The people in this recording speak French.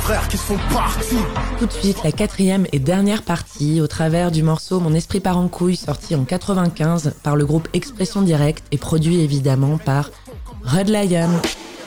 frères qui sont partis. Tout de suite, la 4e et dernière partie, au travers du morceau Mon esprit part en couille, sorti en 95 par le groupe Expression Directe et produit évidemment par Red Lion.